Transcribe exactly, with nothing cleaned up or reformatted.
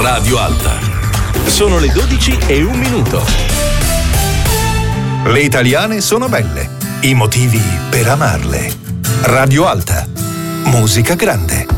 Radio Alta. Sono le dodici e un minuto. Le italiane sono belle. I motivi per amarle. Radio Alta. Musica grande.